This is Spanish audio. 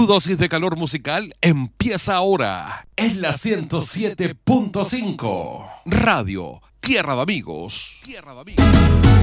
Tu dosis de calor musical empieza ahora en la 107.5 Radio Tierra de Amigos.